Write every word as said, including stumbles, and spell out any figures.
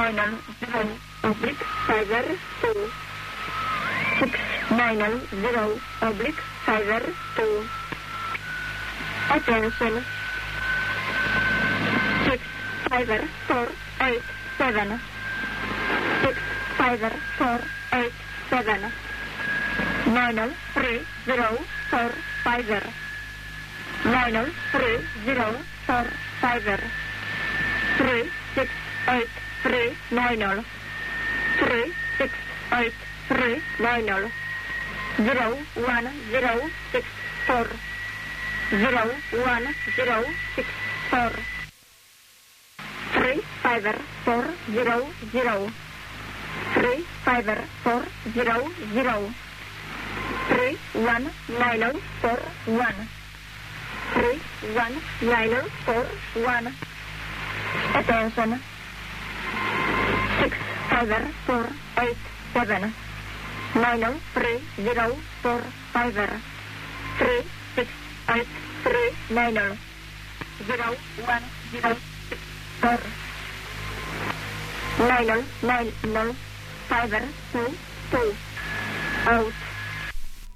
nine zero oblique five two. six nine zero oblique five two. Attention. six five four eight seven. six five four eight seven. nine three zero four five. nine three zero four five. three six eight three nine. three six eight three nine. zero one zero six four. zero one zero six four. three five four zero zero. three five four zero zero. three one nine four one. three one nine four one. Attention. six five four eight seven. nine three zero four five. three six eight three nine. zero one zero six four. nine nine nine five two two. Out.